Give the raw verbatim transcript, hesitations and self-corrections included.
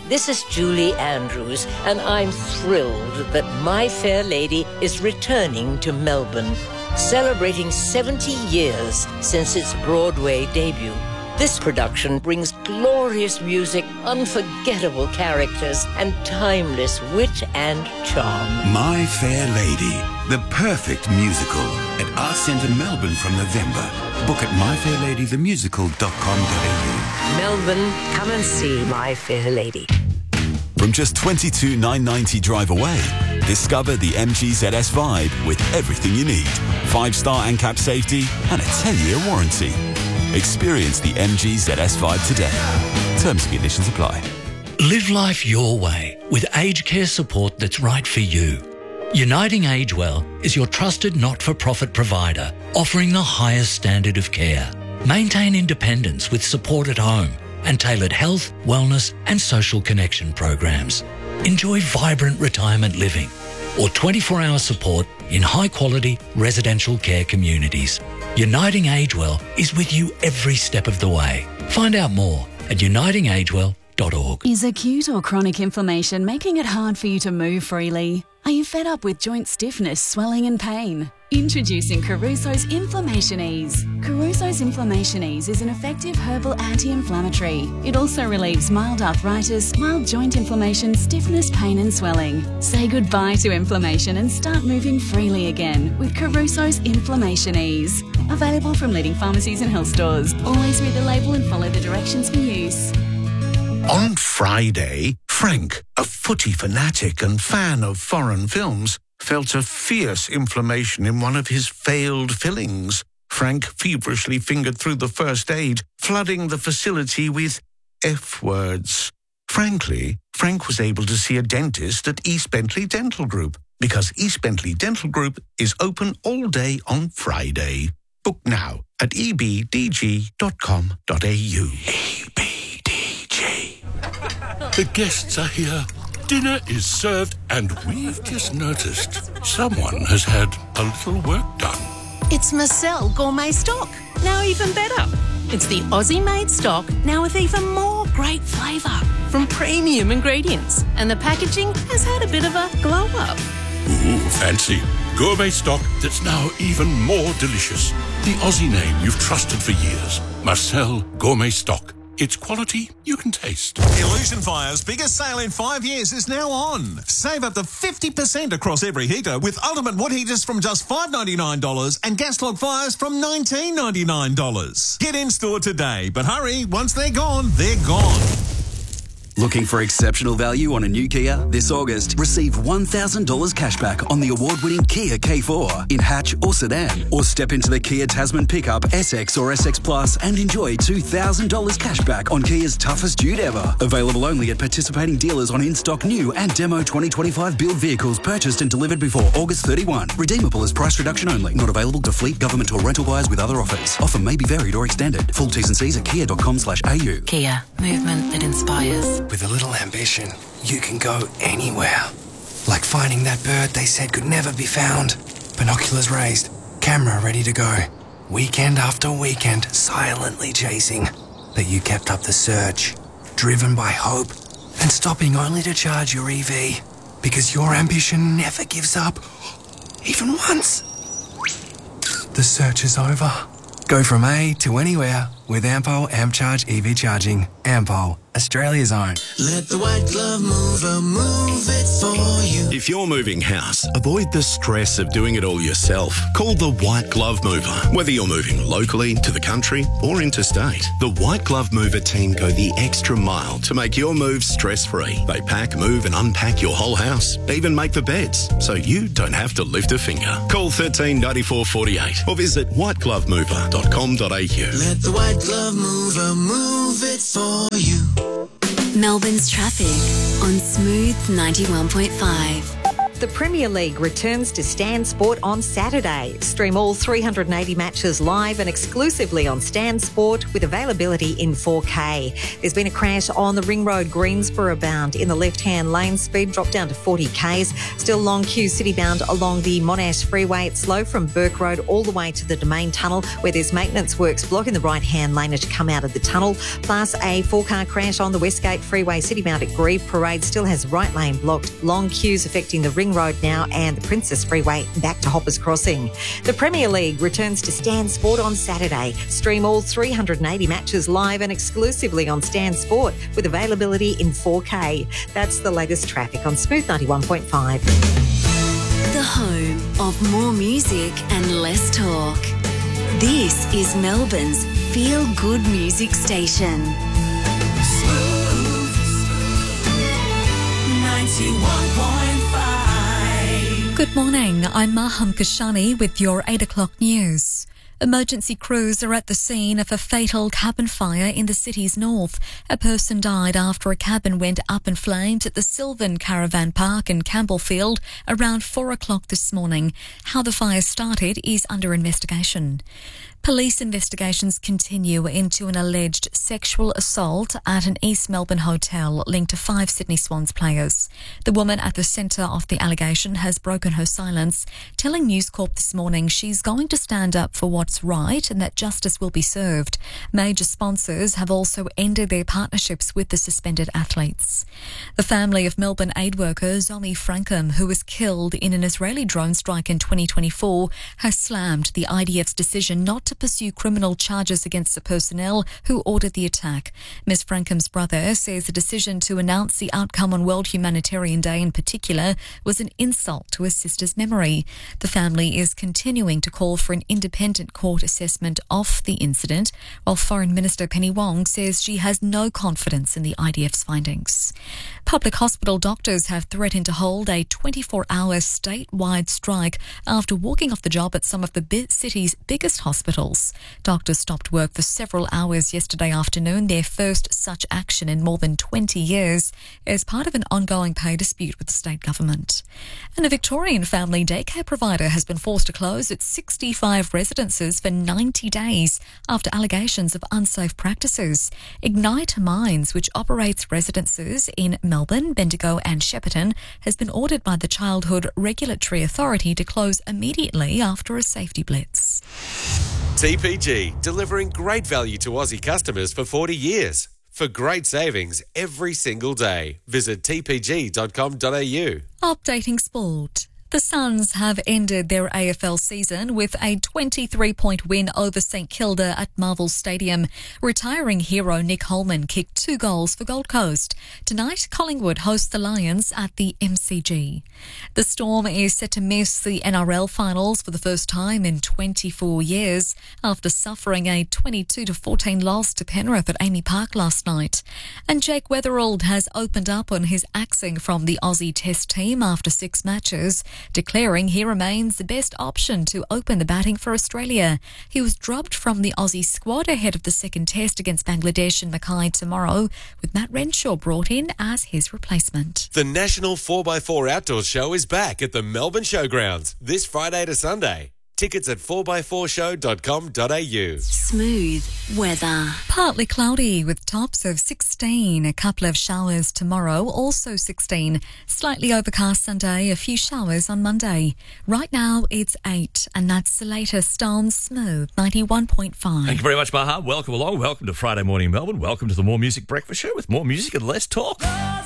This is Julie Andrews, and I'm thrilled that My Fair Lady is returning to Melbourne, celebrating seventy years since its Broadway debut. This production brings glorious music, unforgettable characters, and timeless wit and charm. My Fair Lady, the perfect musical at Arts Centre Melbourne from November. Book at my fair lady the musical dot com dot a u. Melbourne, come and see My Fair Lady. From just twenty-two thousand nine hundred ninety drive away, discover the M G Z S Vibe with everything you need. Five-star ANCAP safety and a ten-year warranty. Experience the M G Z S Vibe today. Terms and conditions apply. Live life your way with aged care support that's right for you. Uniting Agewell is your trusted not-for-profit provider, offering the highest standard of care. Maintain independence with support at home and tailored health, wellness and social connection programs. Enjoy vibrant retirement living or twenty-four hour support in high-quality residential care communities. Uniting Agewell is with you every step of the way. Find out more at uniting agewell dot org. Is acute or chronic inflammation making it hard for you to move freely? Are you fed up with joint stiffness, swelling and pain? Introducing Caruso's Inflammation Ease. Caruso's Inflammation Ease is an effective herbal anti-inflammatory. It also relieves mild arthritis, mild joint inflammation, stiffness, pain and swelling. Say goodbye to inflammation and start moving freely again with Caruso's Inflammation Ease. Available from leading pharmacies and health stores. Always read the label and follow the directions for use. On Friday, Frank, a footy fanatic and fan of foreign films, felt a fierce inflammation in one of his failed fillings. Frank feverishly fingered through the first aid, flooding the facility with F words. Frankly, Frank was able to see a dentist at East Bentley Dental Group because East Bentley Dental Group is open all day on Friday. Book now at e b d g dot com dot a u. E B D G. The guests are here. Dinner is served, and we've just noticed someone has had a little work done. It's Marcel Gourmet Stock, now even better. It's the Aussie-made stock, now with even more great flavour from premium ingredients. And the packaging has had a bit of a glow-up. Ooh, fancy. Gourmet stock that's now even more delicious. The Aussie name you've trusted for years. Marcel Gourmet Stock. It's quality you can taste. Illusion Fire's biggest sale in five years is now on. Save up to fifty percent across every heater with ultimate wood heaters from just five dollars ninety-nine and gas log fires from nineteen dollars ninety-nine. Get in store today, but hurry, once they're gone, they're gone. Looking for exceptional value on a new Kia? This August, receive one thousand dollars cashback on the award-winning Kia K four in hatch or sedan. Or step into the Kia Tasman pickup, S X or S X Plus and enjoy two thousand dollars cashback on Kia's toughest dude ever. Available only at participating dealers on in-stock new and demo twenty twenty-five build vehicles purchased and delivered before August thirty-first. Redeemable as price reduction only. Not available to fleet, government or rental buyers with other offers. Offer may be varied or extended. Full T's and C's at kia dot com slash a u. Kia. Movement that inspires. With a little ambition, you can go anywhere. Like finding that bird they said could never be found. Binoculars raised, camera ready to go. Weekend after weekend, silently chasing. But you kept up the search, driven by hope, and stopping only to charge your E V. Because your ambition never gives up, even once. The search is over. Go from A to anywhere with Ampol AmpCharge E V charging. Ampol, Australia's own. Let the white glove mover move it for you. If you're moving house, avoid the stress of doing it all yourself. Call the White Glove Mover. Whether you're moving locally, to the country, or interstate, the White Glove Mover team go the extra mile to make your move stress-free. They pack, move and unpack your whole house, even make the beds, so you don't have to lift a finger. Call one three nine four four eight or visit white glove mover dot com dot a u. Let the white glove mover move it for you. Melbourne's traffic on Smooth ninety-one point five. The Premier League returns to Stan Sport on Saturday. Stream all three hundred eighty matches live and exclusively on Stan Sport with availability in four K. There's been a crash on the Ring Road Greensboro bound in the left-hand lane. Speed dropped down to forty kays. Still long queue city bound along the Monash Freeway. It's slow from Burke Road all the way to the Domain Tunnel where there's maintenance works blocking the right-hand lane as you come out of the tunnel. Plus a four-car crash on the Westgate Freeway city bound at Grieve Parade still has right lane blocked. Long queues affecting the Ring Road now and the Princess Freeway back to Hoppers Crossing. The Premier League returns to Stan Sport on Saturday. Stream all three hundred eighty matches live and exclusively on Stan Sport with availability in four K. That's the latest traffic on Smooth ninety-one point five. The home of more music and less talk. This is Melbourne's feel-good music station. Smooth ninety-one point five. Good morning, I'm Maham Kashani with your eight o'clock news. Emergency crews are at the scene of a fatal cabin fire in the city's north. A person died after a cabin went up in flames at the Sylvan Caravan Park in Campbellfield around four o'clock this morning. How the fire started is under investigation. Police investigations continue into an alleged sexual assault at an East Melbourne hotel linked to five Sydney Swans players. The woman at the centre of the allegation has broken her silence, telling News Corp this morning she's going to stand up for what's right and that justice will be served. Major sponsors have also ended their partnerships with the suspended athletes. The family of Melbourne aid worker Zomi Frankham, who was killed in an Israeli drone strike in twenty twenty-four, has slammed the I D F's decision not to pursue criminal charges against the personnel who ordered the attack. Miz Frankham's brother says the decision to announce the outcome on World Humanitarian Day in particular was an insult to his sister's memory. The family is continuing to call for an independent court assessment of the incident, while Foreign Minister Penny Wong says she has no confidence in the I D F's findings. Public hospital doctors have threatened to hold a twenty-four hour statewide strike after walking off the job at some of the bi- city's biggest hospitals. Doctors stopped work for several hours yesterday afternoon, their first such action in more than twenty years, as part of an ongoing pay dispute with the state government. And a Victorian family daycare provider has been forced to close its sixty-five residences for ninety days after allegations of unsafe practices. Ignite Minds, which operates residences in Melbourne, Bendigo and Shepparton, has been ordered by the Childhood Regulatory Authority to close immediately after a safety blitz. T P G, delivering great value to Aussie customers for forty years. For great savings every single day, visit t p g dot com dot a u. Updating sport. The Suns have ended their A F L season with a twenty-three point win over St Kilda at Marvel Stadium. Retiring hero Nick Holman kicked two goals for Gold Coast. Tonight, Collingwood host the Lions at the M C G. The Storm is set to miss the N R L finals for the first time in twenty-four years after suffering a twenty-two to fourteen loss to Penrith at Amy Park last night. And Jake Weatherald has opened up on his axing from the Aussie Test team after six matches, declaring he remains the best option to open the batting for Australia. He was dropped from the Aussie squad ahead of the second test against Bangladesh and Mackay tomorrow, with Matt Renshaw brought in as his replacement. The National four by four Outdoor Show is back at the Melbourne Showgrounds this Friday to Sunday. Tickets at four by four show dot com dot a u. Smooth weather. Partly cloudy with tops of sixteen. A couple of showers tomorrow, also sixteen. Slightly overcast Sunday, a few showers on Monday. Right now it's eight, and that's the latest on Smooth ninety-one point five. Thank you very much, Maha. Welcome along. Welcome to Friday Morning Melbourne. Welcome to the More Music Breakfast Show with more music and less talk.